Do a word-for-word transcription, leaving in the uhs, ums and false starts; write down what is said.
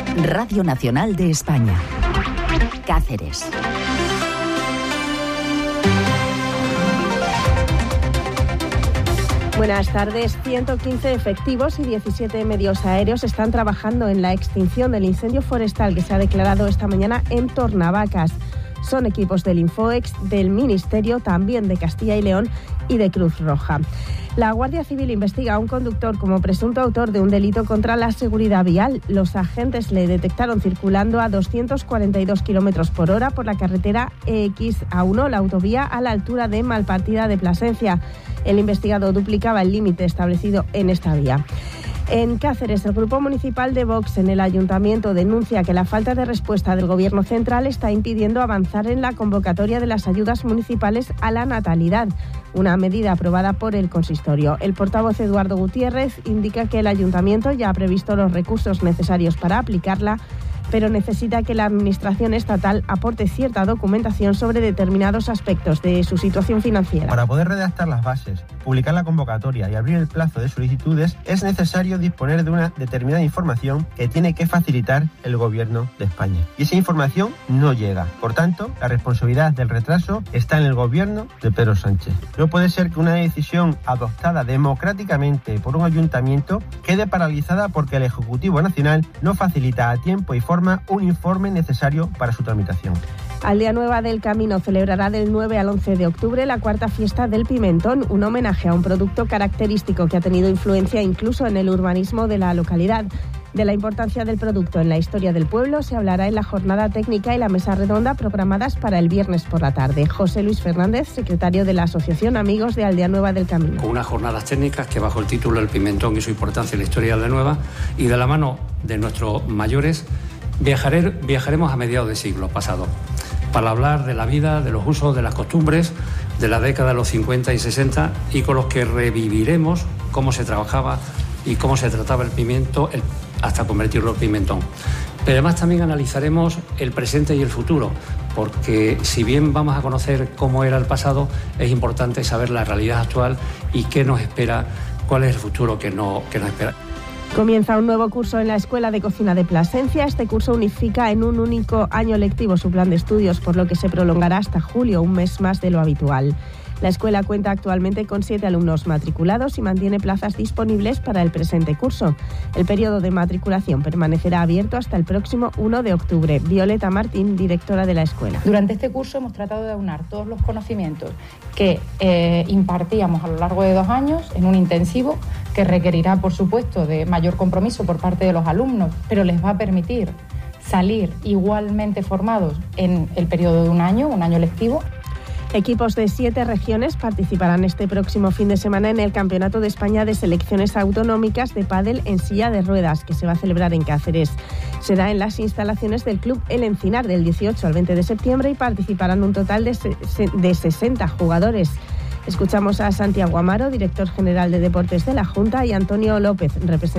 Radio Nacional de España. Cáceres. Buenas tardes. ciento quince efectivos y diecisiete medios aéreos están trabajando en la extinción del incendio forestal que se ha declarado esta mañana en Tornavacas. Son equipos del Infoex, del Ministerio, también de Castilla y León y de Cruz Roja. La Guardia Civil investiga a un conductor como presunto autor de un delito contra la seguridad vial. Los agentes le detectaron circulando a doscientos cuarenta y dos kilómetros por hora por la carretera E X A uno, la autovía a la altura de Malpartida de Plasencia. El investigado duplicaba el límite establecido en esta vía. En Cáceres, el Grupo Municipal de Vox en el Ayuntamiento denuncia que la falta de respuesta del Gobierno central está impidiendo avanzar en la convocatoria de las ayudas municipales a la natalidad, una medida aprobada por el consistorio. El portavoz Eduardo Gutiérrez indica que el Ayuntamiento ya ha previsto los recursos necesarios para aplicarla, pero necesita que la Administración estatal aporte cierta documentación sobre determinados aspectos de su situación financiera. Para poder redactar las bases, publicar la convocatoria y abrir el plazo de solicitudes, es necesario disponer de una determinada información que tiene que facilitar el Gobierno de España. Y esa información no llega. Por tanto, la responsabilidad del retraso está en el Gobierno de Pedro Sánchez. No puede ser que una decisión adoptada democráticamente por un ayuntamiento quede paralizada porque el Ejecutivo Nacional no facilita a tiempo y forma un informe necesario para su tramitación. Aldea Nueva del Camino celebrará del nueve al once de octubre la cuarta fiesta del pimentón, un homenaje a un producto característico que ha tenido influencia incluso en el urbanismo de la localidad. De la importancia del producto en la historia del pueblo se hablará en la jornada técnica y la mesa redonda programadas para el viernes por la tarde. José Luis Fernández, secretario de la Asociación Amigos de Aldea Nueva del Camino. Con unas jornadas técnicas que bajo el título El pimentón y su importancia en la historia de Aldea Nueva y de la mano de nuestros mayores Viajaré, viajaremos a mediados del siglo pasado para hablar de la vida, de los usos, de las costumbres de la década de los cincuenta y sesenta y con los que reviviremos cómo se trabajaba y cómo se trataba el pimiento el, hasta convertirlo en pimentón. Pero además también analizaremos el presente y el futuro, porque si bien vamos a conocer cómo era el pasado, es importante saber la realidad actual y qué nos espera, cuál es el futuro que, no, que nos espera. Comienza un nuevo curso en la Escuela de Cocina de Plasencia. Este curso unifica en un único año lectivo su plan de estudios, por lo que se prolongará hasta julio, un mes más de lo habitual. La escuela cuenta actualmente con siete alumnos matriculados y mantiene plazas disponibles para el presente curso. El periodo de matriculación permanecerá abierto hasta el próximo uno de octubre. Violeta Martín, directora de la escuela. Durante este curso hemos tratado de aunar todos los conocimientos que eh, impartíamos a lo largo de dos años en un intensivo que requerirá, por supuesto, de mayor compromiso por parte de los alumnos, pero les va a permitir salir igualmente formados en el periodo de un año, un año lectivo. Equipos de siete regiones participarán este próximo fin de semana en el Campeonato de España de Selecciones Autonómicas de Pádel en silla de ruedas, que se va a celebrar en Cáceres. Será en las instalaciones del Club El Encinar del dieciocho al veinte de septiembre y participarán un total de, de sesenta jugadores. Escuchamos a Santiago Amaro, director general de Deportes de la Junta, y Antonio López, representante